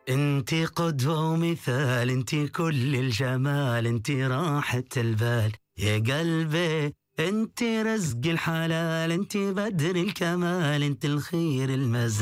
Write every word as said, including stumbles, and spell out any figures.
انتي قدوة ومثال، انتي كل الجمال، انتي راحة البال يا قلبي، انتي رزق الحلال، انتي بدر الكمال، انتي الخير المزال.